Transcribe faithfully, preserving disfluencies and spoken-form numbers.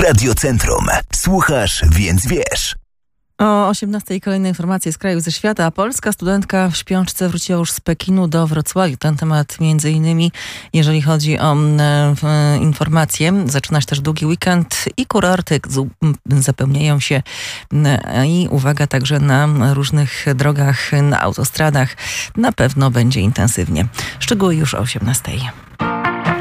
Radiocentrum. Słuchasz, więc wiesz. O osiemnastej kolejne informacje z kraju, ze świata. Polska studentka w śpiączce wróciła już z Pekinu do Wrocławia. Ten temat między innymi, jeżeli chodzi o e, informacje. Zaczyna się też długi weekend i kurorty zapełniają się e, i uwaga, także na różnych drogach, na autostradach na pewno będzie intensywnie. Szczegóły już o osiemnastej.